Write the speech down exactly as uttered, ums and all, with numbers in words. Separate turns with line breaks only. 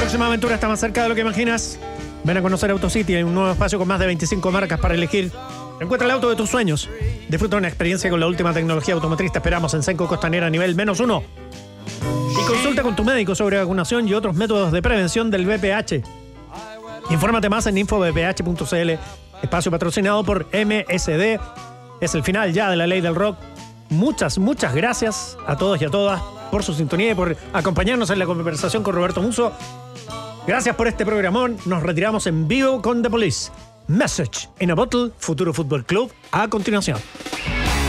próxima aventura está más cerca de lo que imaginas. Ven a conocer AutoCity, un nuevo espacio con más de veinticinco marcas para elegir. Encuentra el auto de tus sueños. Disfruta una experiencia con la última tecnología automotriz. Te esperamos en Senco Costanera nivel menos uno. Y consulta con tu médico sobre vacunación y otros métodos de prevención del V P H. Infórmate más en info b p h punto c l. Espacio patrocinado por M S D. Es el final ya de la ley del rock. Muchas, muchas gracias a todos y a todas por su sintonía y por acompañarnos en la conversación con Roberto Musso. Gracias por este programón. Nos retiramos en vivo con The Police. Message in a Bottle, Futuro Fútbol Club, a continuación.